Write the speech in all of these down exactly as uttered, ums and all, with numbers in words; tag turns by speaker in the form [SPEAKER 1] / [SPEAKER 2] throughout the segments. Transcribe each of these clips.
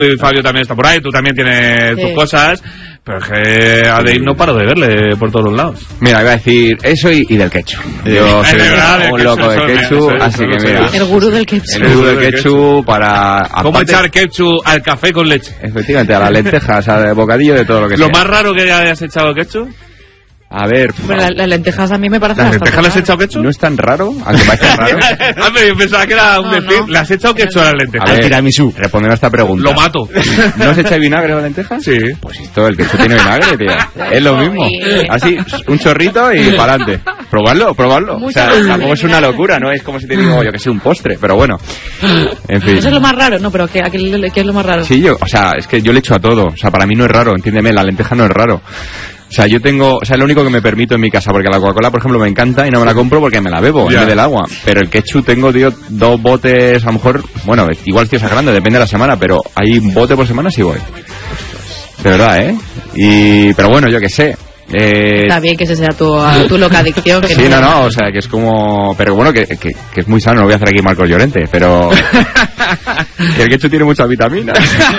[SPEAKER 1] y Fabio también está por ahí, tú también tienes sí. tus cosas, pero es que a Dave no paro de verle por todos los lados.
[SPEAKER 2] Mira, iba a decir eso y, y del ketchup. Yo soy verdad, un loco de ketchup, así que mira.
[SPEAKER 3] El gurú del ketchup.
[SPEAKER 2] El gurú del ketchup para...
[SPEAKER 1] ¿Cómo aparte, echar ketchup al café con leche?
[SPEAKER 2] Efectivamente, a las lentejas, al bocadillo, de todo lo que
[SPEAKER 1] ¿Lo
[SPEAKER 2] sea.
[SPEAKER 1] ¿Lo más raro que hayas echado ketchup?
[SPEAKER 2] A ver...
[SPEAKER 3] Bueno, las la lentejas a mí me parece
[SPEAKER 1] ¿Las lentejas las has echado ketchup?
[SPEAKER 2] No es tan raro, aunque parece raro.
[SPEAKER 1] Ah, pero yo pensaba que era un no, decir. No. ¿Las has echado ketchup a las lentejas?
[SPEAKER 2] A ver, tiramisú. Respondeme a esta pregunta.
[SPEAKER 1] Lo mato.
[SPEAKER 2] ¿No se echa vinagre a las lentejas?
[SPEAKER 1] Sí.
[SPEAKER 2] Pues esto, el ketchup tiene vinagre, tío. Es lo mismo. Así, un chorrito y para adelante. Probarlo, probarlo. O sea, tampoco es una locura, no es como si te digo, yo que sé, un postre, pero bueno. En fin.
[SPEAKER 3] Eso es lo más raro, ¿no? Pero ¿qué, qué es lo más raro?
[SPEAKER 2] Sí, yo, o sea, es que yo le echo a todo. O sea, para mí no es raro, entiéndeme, la lenteja no es raro. O sea, yo tengo, o sea, es lo único que me permito en mi casa, porque la Coca-Cola, por ejemplo, me encanta y no me la compro porque me la bebo yeah. en vez del agua. Pero el ketchup tengo, tío, dos botes, a lo mejor, bueno, igual estoy exagerando, depende de la semana, pero hay un bote por semana sí voy. De verdad, ¿eh? Y, pero bueno, yo qué sé. Eh,
[SPEAKER 3] Está bien que ese sea tu, tu loca adicción. Que
[SPEAKER 2] sí, no, no, o sea, que es como... Pero bueno, que, que, que es muy sano, no voy a hacer aquí Marcos Llorente, pero... que el ketchup tiene muchas vitaminas.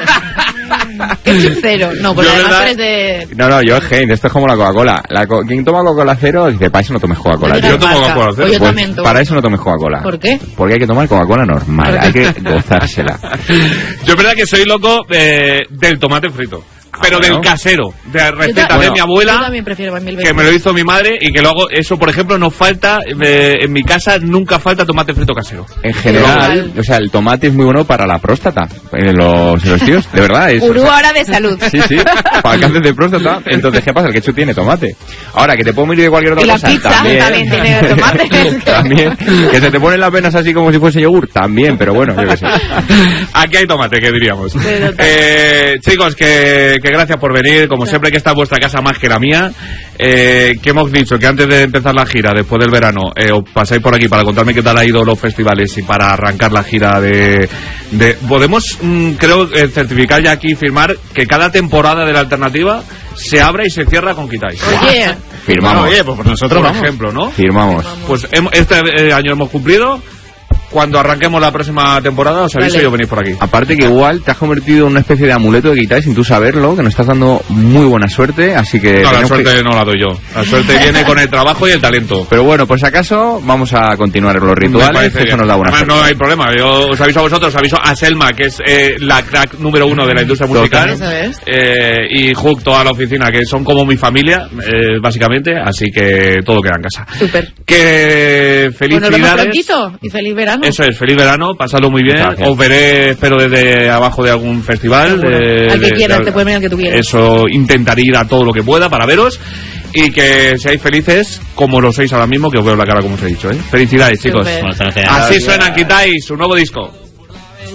[SPEAKER 3] Ketchup cero. No, porque además eres de...
[SPEAKER 2] No, no, yo es Heinz, esto es como la Coca-Cola. La co Quien toma Coca-Cola cero dice, para eso no tomes Coca-Cola.
[SPEAKER 1] Yo tomo Coca-Cola cero.
[SPEAKER 3] Pues
[SPEAKER 2] pues para eso no tomes Coca-Cola.
[SPEAKER 3] ¿Por qué?
[SPEAKER 2] Porque hay que tomar Coca-Cola normal, hay que gozársela.
[SPEAKER 1] Yo es verdad que soy loco eh, del tomate frito. Pero bueno. del casero, de la receta bueno, de mi abuela,
[SPEAKER 3] yo también prefiero mil veces.
[SPEAKER 1] Que me lo hizo mi madre y que luego eso, por ejemplo, no falta, eh, en mi casa nunca falta tomate frito casero.
[SPEAKER 2] En general, o sea, el tomate es muy bueno para la próstata, en los, en los tíos, de verdad. Es,
[SPEAKER 3] Gurú
[SPEAKER 2] o sea,
[SPEAKER 3] ahora de salud.
[SPEAKER 2] Sí, sí, para el cáncer de próstata. Entonces, ¿qué pasa? El ketchup tiene tomate. Ahora, que te puedo medir de cualquier otra
[SPEAKER 3] y la
[SPEAKER 2] cosa,
[SPEAKER 3] pizza
[SPEAKER 2] también.
[SPEAKER 3] también tiene tomate.
[SPEAKER 2] También. Que se te ponen las venas así como si fuese yogur, también, pero bueno, yo qué sé.
[SPEAKER 1] Aquí hay tomate, que diríamos. Eh, chicos, que, que gracias por venir. Como siempre, que está vuestra casa más que la mía. Eh, que hemos dicho que antes de empezar la gira, después del verano, eh, os pasáis por aquí para contarme qué tal ha ido los festivales y para arrancar la gira de... de podemos, mmm, creo, eh, certificar ya aquí y firmar que cada temporada de la alternativa se abre y se cierra con Quitáis.
[SPEAKER 3] Oye,
[SPEAKER 2] firmamos.
[SPEAKER 1] Bueno, oye, pues nosotros, por vamos. ejemplo, ¿no?
[SPEAKER 2] Firmamos.
[SPEAKER 1] Pues hemos, este eh, año hemos cumplido. Cuando arranquemos la próxima temporada os aviso vale. y os venís por aquí.
[SPEAKER 2] Aparte que igual te has convertido en una especie de amuleto de Quitáis sin tú saberlo, que nos estás dando muy buena suerte, así que...
[SPEAKER 1] No, la suerte
[SPEAKER 2] que...
[SPEAKER 1] no la doy yo. La suerte viene con el trabajo y el talento.
[SPEAKER 2] Pero bueno, por si acaso, vamos a continuar los rituales, eso nos da buena
[SPEAKER 1] suerte. No hay problema, yo os aviso a vosotros, os aviso a Selma, que es eh, la crack número uno de la industria musical.
[SPEAKER 3] ¿Eso es?
[SPEAKER 1] Eh, y Hook, toda la oficina, que son como mi familia, eh, básicamente, así que todo queda en casa.
[SPEAKER 3] Súper.
[SPEAKER 1] Que felicidades.
[SPEAKER 3] Bueno, nos vemos y feliz verano.
[SPEAKER 1] Eso es, feliz verano. Pasadlo muy bien. Os veré, espero, desde abajo de algún festival. De,
[SPEAKER 3] al que
[SPEAKER 1] de,
[SPEAKER 3] quieras,
[SPEAKER 1] de,
[SPEAKER 3] te puede venir al que tú quieras.
[SPEAKER 1] Eso, intentaré ir a todo lo que pueda para veros. Y que seáis felices como lo sois ahora mismo, que os veo la cara como os he dicho, ¿eh? Felicidades, chicos.
[SPEAKER 4] Bueno,
[SPEAKER 1] así suena Quitáis, su nuevo disco.